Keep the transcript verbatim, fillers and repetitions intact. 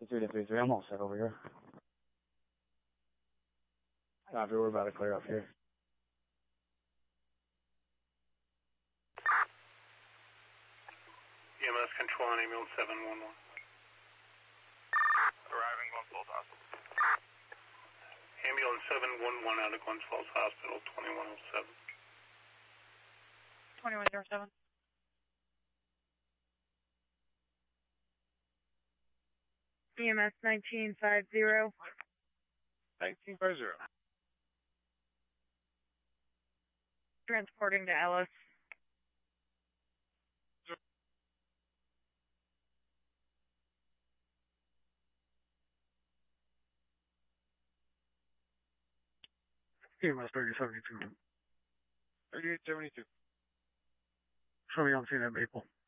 three to three three, I'm all set over here. Copy, we're about to clear up here. E M S control on ambulance seven one one. Arriving Glens Falls Hospital. Ambulance seven one one out of Glens Falls Hospital, twenty-one oh seven. twenty-one oh seven. E M S nineteen fifty. nineteen fifty. Transporting to Ellis. E M S thirty seventy-two. thirty-eight seventy-two. Show me on scene at Maple.